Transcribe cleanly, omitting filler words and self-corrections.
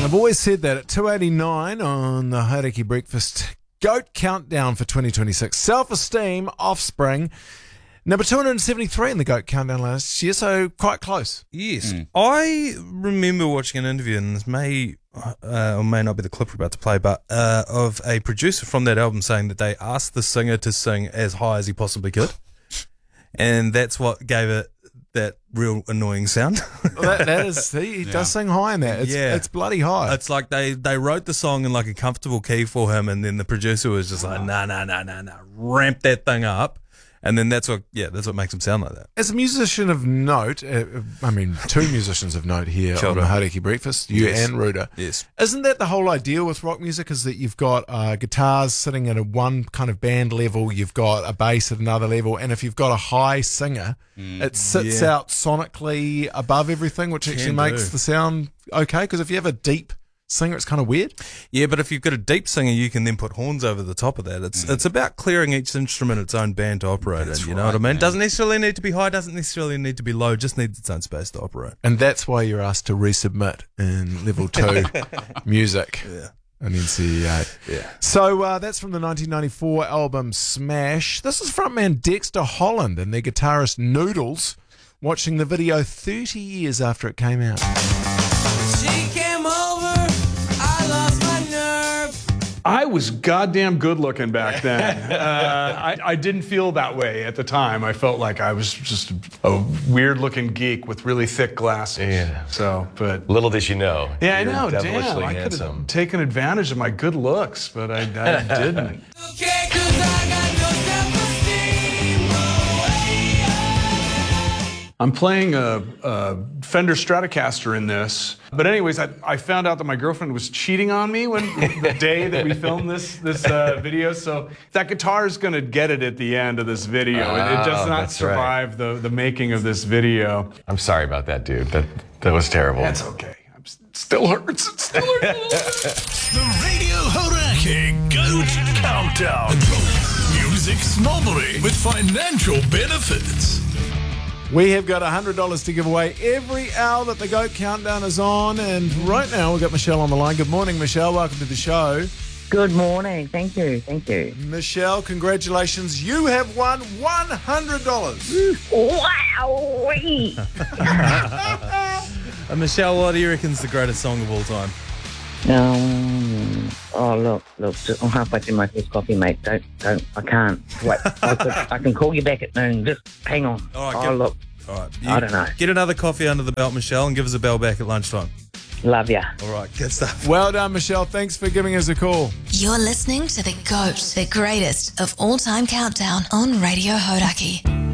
I've always said that at 2:89 on the Hauraki Breakfast GOAT Countdown for 2026. Self-Esteem, Offspring, number 273 in the GOAT Countdown last year, so quite close. Yes. I remember watching an interview, and this may or may not be the clip we're about to play, but of a producer from that album saying that they asked the singer to sing as high as he possibly could, and that's what gave it that real annoying sound. Well, that is, he does sing high in that. It's bloody high. It's like they wrote the song in like a comfortable key for him, and then the producer was just like, nah, ramp that thing up. And then that's what makes him sound like that. As a musician of note, I mean, two musicians of note here on the Hauraki Breakfast, you and Ruda. Yes. Isn't that the whole idea with rock music, is that you've got guitars sitting at a one kind of band level, you've got a bass at another level, and if you've got a high singer, it sits out sonically above everything, which actually makes the sound okay? Because if you have a deep singer, it's kind of weird. Yeah, but if you've got a deep singer, you can then put horns over the top of that. It's about clearing each instrument its own band to operate in. You know what I mean? Doesn't necessarily need to be high, doesn't necessarily need to be low, just needs its own space to operate. And that's why you're asked to resubmit in level 2 music. Yeah. An NCEA. Yeah. So that's from the 1994 album Smash. This is frontman Dexter Holland and their guitarist Noodles watching the video 30 years after it came out. She came over, I lost my nerve. I was goddamn good looking back then. I didn't feel that way at the time. I felt like I was just a weird looking geek with really thick glasses. Yeah. So, but little did you know. yeah, I You're know. Damn, devilishly I could have handsome. taken advantage of my good looks, but I didn't. Okay, 'cause I got no self-esteem. I'm playing a Fender Stratocaster in this. But anyways, I found out that my girlfriend was cheating on me the day that we filmed this video. So that guitar is going to get it at the end of this video. It does not survive the making of this video. I'm sorry about that, dude. That was terrible. That's okay. It still hurts. It still hurts. The Radio Hauraki GOAT Countdown. Music snobbery with financial benefits. We have got $100 to give away every hour that the GOAT Countdown is on, and right now we've got Michelle on the line. Good morning, Michelle. Welcome to the show. Good morning. Thank you. Thank you. Michelle, congratulations. You have won $100. Wow. Michelle, what do you reckon is the greatest song of all time? Look, I'm halfway through my first coffee, mate. Don't, I can't. Wait, I can call you back at noon. Just hang on. All right, look. All right. I don't know. Get another coffee under the belt, Michelle, and give us a bell back at lunchtime. Love ya. All right, good stuff. Well done, Michelle. Thanks for giving us a call. You're listening to the GOAT, the greatest of all time countdown on Radio Hauraki.